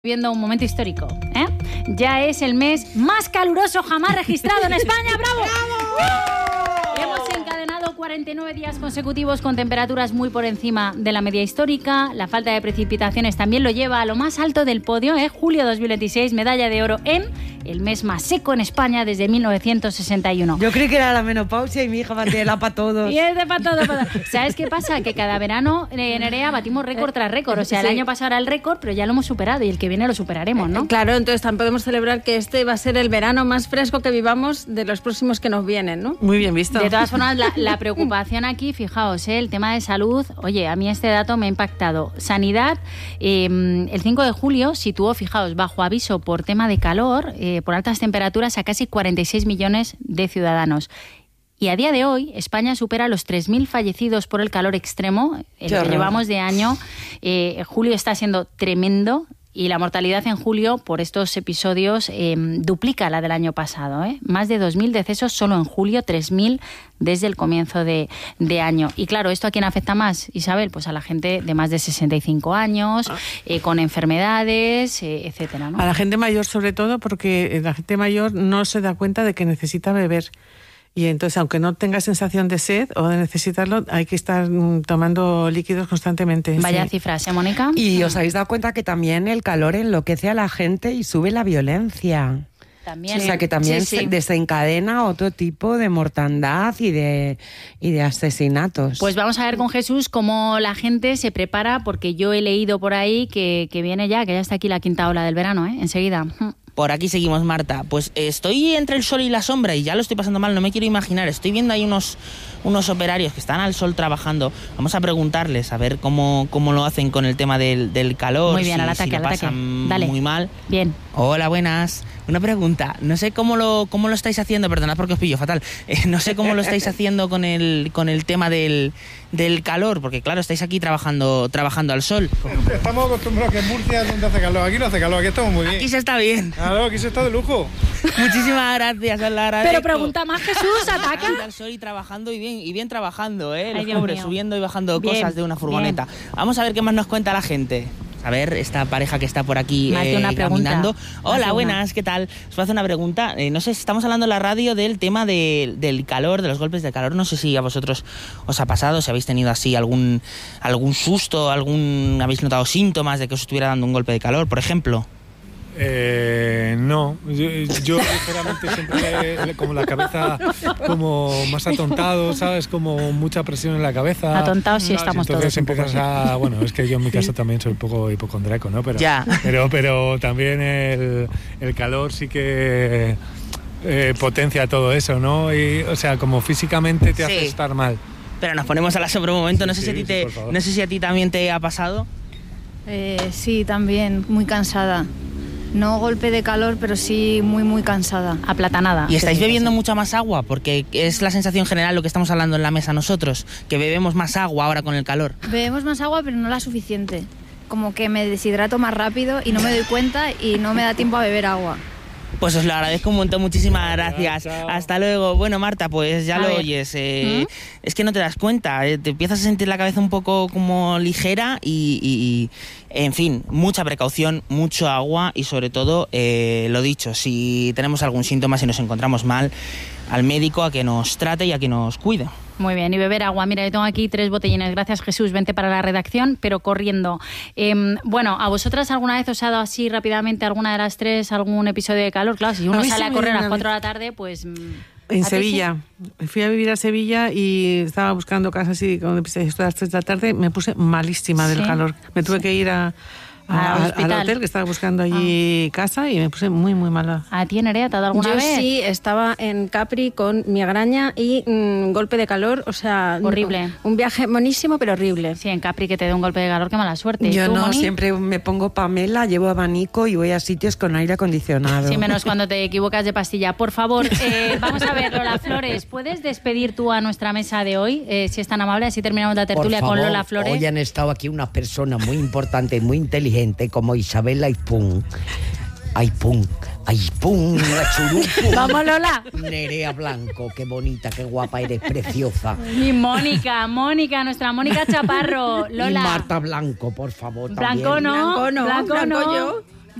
Viendo un momento histórico, ¿eh? Ya es el mes más caluroso jamás registrado en España. ¡Bravo! ¡Bravo! Hemos encadenado 49 días consecutivos con temperaturas muy por encima de la media histórica. La falta de precipitaciones también lo lleva a lo más alto del podio, ¿eh? Julio 2026, medalla de oro en el mes más seco en España desde 1961. Yo creí que era la menopausia y mi hija mantiene para todos. Y es de para todo. ¿Sabes qué pasa? Que cada verano en Nerea batimos récord tras récord. O sea, el año pasado era el récord, pero ya lo hemos superado y el que viene lo superaremos, ¿no? Claro, entonces también podemos celebrar que este va a ser el verano más fresco que vivamos de los próximos que nos vienen, ¿no? Muy bien visto. De todas formas, la preocupación aquí, fijaos, el tema de salud, oye, a mí este dato me ha impactado. Sanidad, el 5 de julio situó, fijaos, bajo aviso por tema de calor, por altas temperaturas a casi 46 millones de ciudadanos. Y a día de hoy, España supera los 3.000 fallecidos por el calor extremo, el que llevamos de año. Julio está siendo tremendo. Y la mortalidad en julio por estos episodios duplica la del año pasado, ¿eh? Más de 2.000 decesos solo en julio, 3.000 desde el comienzo de año. Y claro, ¿esto a quién afecta más, Isabel? Pues a la gente de más de 65 años, con enfermedades, etcétera, ¿no? A la gente mayor sobre todo, porque la gente mayor no se da cuenta de que necesita beber. Y entonces, aunque no tenga sensación de sed o de necesitarlo, hay que estar tomando líquidos constantemente. Vaya cifras, ¿eh, Mónica? Y os habéis dado cuenta que también el calor enloquece a la gente y sube la violencia. También. O sea, que también se desencadena otro tipo de mortandad y de asesinatos. Pues vamos a ver con Jesús cómo la gente se prepara, porque yo he leído por ahí que viene ya, que ya está aquí la quinta ola del verano, ¿eh? Enseguida. Por aquí seguimos, Marta. Pues estoy entre el sol y la sombra y ya lo estoy pasando mal, no me quiero imaginar. Estoy viendo ahí unos operarios que están al sol trabajando. Vamos a preguntarles a ver cómo lo hacen con el tema del calor. Muy bien, si, al ataque, si lo pasan Dale. muy mal. Bien. Hola, buenas. Una pregunta. No sé cómo lo estáis haciendo, perdonad porque os pillo fatal. No sé cómo lo estáis haciendo con el tema del calor, porque claro, estáis aquí trabajando al sol. Estamos acostumbrados que en Murcia es donde hace calor. Aquí no hace calor, aquí estamos muy bien. Aquí se está bien. Claro, aquí se está de lujo. Muchísimas gracias, os lo agradezco. Pero pregunta más, Jesús, ataca. Aquí al sol y trabajando y bien trabajando, ¿eh? Ay, Los pobres mío. subiendo y bajando Bien, cosas de una furgoneta. bien. Vamos a ver qué más nos cuenta la gente. A ver, esta pareja que está por aquí Me hace una caminando. pregunta. Hola, buenas, ¿qué tal? Os voy a hacer una pregunta. No sé, estamos hablando en la radio del tema del calor, de los golpes de calor. No sé si a vosotros os ha pasado, si habéis tenido así algún susto, habéis notado síntomas de que os estuviera dando un golpe de calor, por ejemplo. No, yo ligeramente siempre como la cabeza como más atontado, ¿sabes? Como mucha presión en la cabeza. Atontados sí estamos todos. Entonces empiezas a... Bueno, es que yo en mi caso también soy un poco hipocondriaco, ¿no? Pero, ya. Pero también el calor sí que potencia todo eso, ¿no? Y, o sea, como físicamente te hace estar mal. Pero nos ponemos a la sombra un momento. No sé si a ti también te ha pasado. Sí, también, muy cansada. No golpe de calor, pero sí muy, muy cansada. Aplatanada. ¿Y estáis bebiendo mucha más agua? Porque es la sensación general lo que estamos hablando en la mesa nosotros, que bebemos más agua ahora con el calor. Bebemos más agua, pero no la suficiente. Como que me deshidrato más rápido y no me doy cuenta y no me da tiempo a beber agua. Pues os lo agradezco un montón, muchísimas gracias. Chao. Hasta luego. Bueno, Marta, pues ya lo oyes. Es que no te das cuenta, te empiezas a sentir la cabeza un poco como ligera y en fin, mucha precaución, mucho agua y sobre todo, lo dicho, si tenemos algún síntoma, si nos encontramos mal, al médico a que nos trate y a que nos cuide. Muy bien, y beber agua. Mira, yo tengo aquí 3 botellines. Gracias, Jesús. Vente para la redacción, pero corriendo. Bueno, ¿a vosotras alguna vez os ha dado así rápidamente alguna de las 3 algún episodio de calor? Claro, si uno sale a correr a las 4 de la tarde, pues... En Sevilla. Fui a vivir a Sevilla y estaba buscando casas así, cuando empecé esto a las 3 de la tarde, me puse malísima del calor. Me tuve que ir al hotel, que estaba buscando allí casa, y me puse muy, muy mala. ¿A ti, Nerea, te ha dado alguna vez? Yo sí, estaba en Capri con migraña y golpe de calor, o sea... Horrible. Un viaje buenísimo, pero horrible. Sí, en Capri que te dé un golpe de calor, qué mala suerte. Yo ¿Tú, no, Moni? siempre me pongo Pamela, llevo abanico y voy a sitios con aire acondicionado. Sí, menos cuando te equivocas de pastilla. Por favor, vamos a ver, Lola Flores, ¿puedes despedir tú a nuestra mesa de hoy? Si es tan amable, así terminamos la tertulia Por favor, con Lola Flores. Hoy han estado aquí unas personas muy importantes, muy inteligentes, como Isabel Aipún, la churuco. Vamos, Lola. Nerea Blanco, qué bonita, qué guapa eres, preciosa. Y Mónica, nuestra Mónica Chaparro. Lola. Y Marta Blanco, por favor, también. Blanco no. Blanco yo.